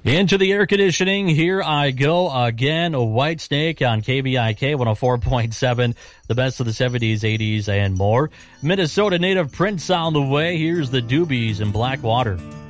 Into the air conditioning, here I go again. A White Snake on KVIK 104.7, the best of the 70s, 80s, and more. Minnesota native Prince on the way. Here's the Doobies in Blackwater.